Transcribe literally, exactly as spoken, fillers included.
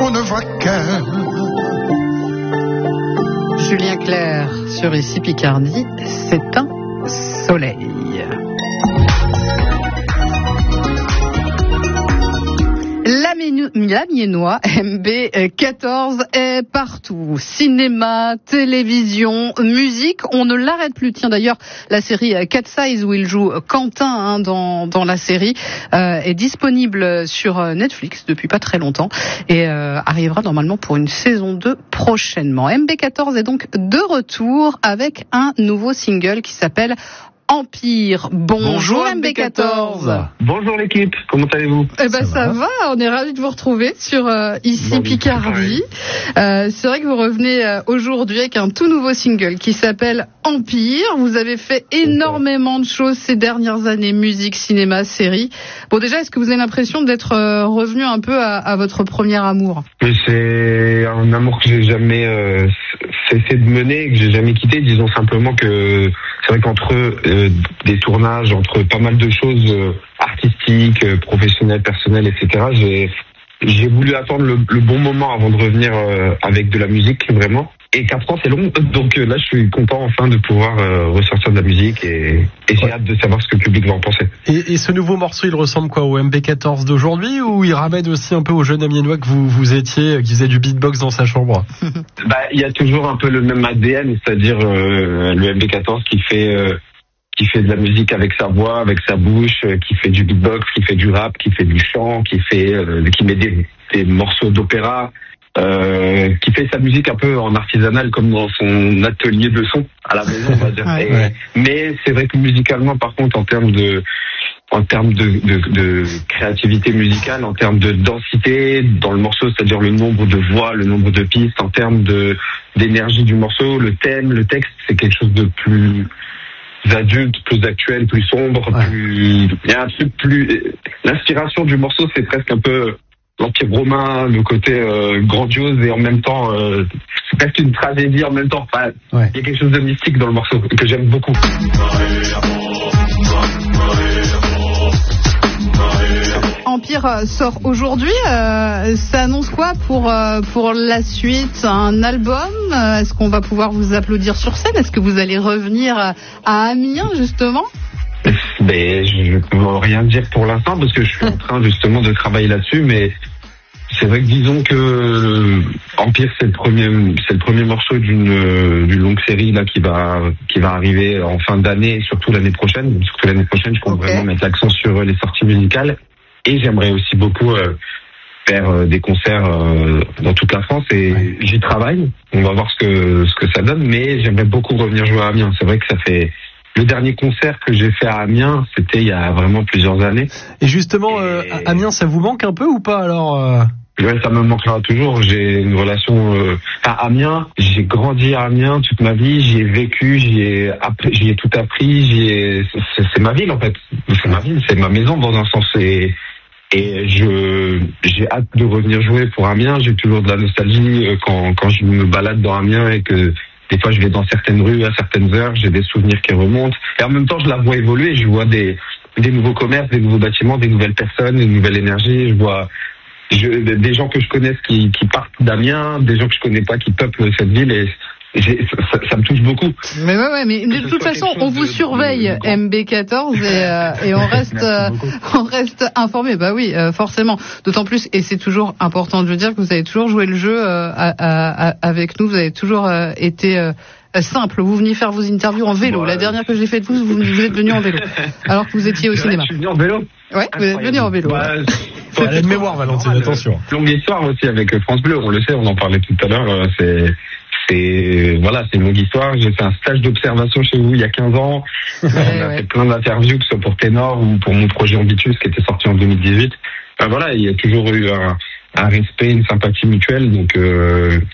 on ne voit qu'elle. Julien Clerc sur Ici Picardie, c'est un soleil. L'Amiénois M B quatorze est partout. Cinéma, télévision, musique, on ne l'arrête plus. Tiens, d'ailleurs, la série Cat Size où il joue Quentin hein, dans, dans la série euh, est disponible sur Netflix depuis pas très longtemps et euh, arrivera normalement pour une saison deux prochainement. M B quatorze est donc de retour avec un nouveau single qui s'appelle Empire. Bonjour, Bonjour M B quatorze. Bonjour l'équipe, comment allez-vous? Eh ben ça, ça va. va, on est ravis de vous retrouver sur euh, Ici bon, Picardie. Euh, c'est vrai que vous revenez euh, aujourd'hui avec un tout nouveau single qui s'appelle Empire. Vous avez fait énormément de choses ces dernières années, musique, cinéma, série. Bon déjà, est-ce que vous avez l'impression d'être euh, revenu un peu à, à votre premier amour? Mais c'est un amour que j'ai jamais euh, cessé de mener, que j'ai jamais quitté. Disons simplement que c'est vrai qu'entre euh, des tournages, entre pas mal de choses euh, artistiques, euh, professionnelles, personnelles, et cetera, j'ai j'ai voulu attendre le, le bon moment avant de revenir euh, avec de la musique, vraiment. Et quatre ans, c'est long. Donc euh, là, je suis content enfin de pouvoir euh, ressortir de la musique et, et j'ai ouais. hâte de savoir ce que le public va en penser. Et, et ce nouveau morceau, il ressemble quoi au M B quatorze d'aujourd'hui ou il ramène aussi un peu au jeune Amiénois que vous, vous étiez, qui faisait du beatbox dans sa chambre? Bah, il y a toujours un peu le même A D N, c'est-à-dire euh, le M B quatorze qui fait... Euh, qui fait de la musique avec sa voix, avec sa bouche, qui fait du beatbox, qui fait du rap, qui fait du chant, qui fait, euh, qui met des, des morceaux d'opéra, euh, qui fait sa musique un peu en artisanal comme dans son atelier de son à la maison, on va dire. ouais, Et, ouais. Mais c'est vrai que musicalement, par contre, en termes de, en termes de, de, de créativité musicale, en termes de densité dans le morceau, c'est-à-dire le nombre de voix, le nombre de pistes, en termes de d'énergie du morceau, le thème, le texte, c'est quelque chose de plus adulte, plus actuel, plus sombre, ouais. plus... Il y a un truc plus... L'inspiration du morceau, c'est presque un peu l'Empire romain, le côté euh, grandiose et en même temps, euh, c'est presque une tragédie en même temps. Enfin, ouais. Il y a quelque chose de mystique dans le morceau que j'aime beaucoup. Empire sort aujourd'hui. Euh, ça annonce quoi pour euh, pour la suite? Un album? Est-ce qu'on va pouvoir vous applaudir sur scène? Est-ce que vous allez revenir à Amiens justement? Ben, je ne peux rien dire pour l'instant parce que je suis en train justement de travailler là-dessus, mais c'est vrai que disons que Empire c'est le premier c'est le premier morceau d'une d'une longue série là qui va qui va arriver en fin d'année et surtout l'année prochaine. Surtout l'année prochaine, je compte okay. vraiment mettre l'accent sur les sorties musicales. Et j'aimerais aussi beaucoup euh, faire euh, des concerts euh, dans toute la France et ouais. j'y travaille. On va voir ce que ce que ça donne, mais j'aimerais beaucoup revenir jouer à Amiens. C'est vrai que ça fait le dernier concert que j'ai fait à Amiens, c'était il y a vraiment plusieurs années. Et justement, et... Euh, Amiens, ça vous manque un peu ou pas alors euh... Ouais, ça me manquera toujours. J'ai une relation euh... à Amiens. J'ai grandi à Amiens toute ma vie. J'y ai vécu, j'y ai appris, j'y ai tout appris. J'y ai... c'est, c'est ma ville en fait. C'est ma ville, c'est ma maison dans un sens. Et Et je j'ai hâte de revenir jouer pour Amiens. J'ai toujours de la nostalgie quand quand je me balade dans Amiens et que des fois je vais dans certaines rues à certaines heures, j'ai des souvenirs qui remontent. Et en même temps, je la vois évoluer. Je vois des des nouveaux commerces, des nouveaux bâtiments, des nouvelles personnes, une nouvelle énergie. Je vois je, des gens que je connaisse qui qui partent d'Amiens, des gens que je connais pas qui peuplent cette ville et J'ai, ça, ça me touche beaucoup. Mais ouais, ouais, mais de toute façon, on vous de, surveille de, de M B quatorze et, euh, et on reste, euh, on reste informé. Bah oui, euh, forcément. D'autant plus, et c'est toujours important de le dire que vous avez toujours joué le jeu euh, à, à, à, avec nous. Vous avez toujours euh, été euh, simple. Vous veniez faire vos interviews en vélo. Ouais. La dernière que j'ai faite de vous, vous, vous êtes venu en vélo, alors que vous étiez au cinéma. Je suis venu en vélo. Ouais, vous êtes venu en vélo. Bah, ouais. Elle a une mémoire, Valentine. Attention. Longue histoire aussi avec France Bleu. On le sait, on en parlait tout à l'heure. C'est C'est voilà, c'est une longue histoire. J'ai fait un stage d'observation chez vous il y a quinze ans. Ouais, on a ouais. fait plein d'interviews, que ce soit pour Ténor ou pour mon projet Ambitus qui était sorti en deux mille dix-huit. Enfin, voilà, il y a toujours eu un, un respect, une sympathie mutuelle. Donc euh,